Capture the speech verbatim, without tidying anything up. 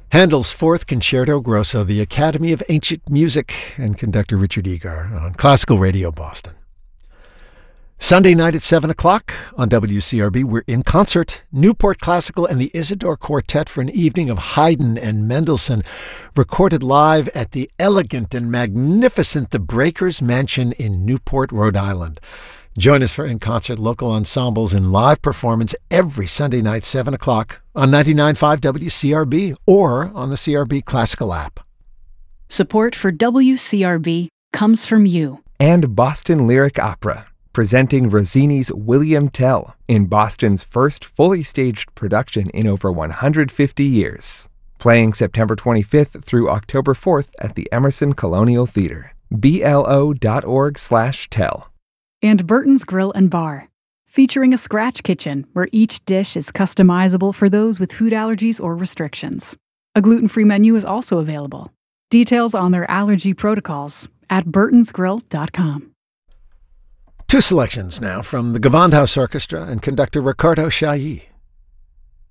Handel's Fourth Concerto Grosso, the Academy of Ancient Music, and conductor Richard Egar on Classical Radio Boston. Sunday night at seven o'clock on W C R B, we're in concert. Newport Classical and the Isidore Quartet for an evening of Haydn and Mendelssohn, recorded live at the elegant and magnificent The Breakers Mansion in Newport, Rhode Island. Join us for in-concert local ensembles in live performance every Sunday night, seven o'clock on ninety-nine point five W C R B or on the C R B Classical app. Support for W C R B comes from you. And Boston Lyric Opera, presenting Rossini's William Tell in Boston's first fully staged production in over one hundred fifty years. Playing September twenty-fifth through October fourth at the Emerson Colonial Theater. B L O dot org slash tell. And Burton's Grill and Bar, featuring a scratch kitchen where each dish is customizable for those with food allergies or restrictions. A gluten-free menu is also available. Details on their allergy protocols at burtons grill dot com. Two selections now from the Gewandhaus Orchestra and conductor Riccardo Chailly.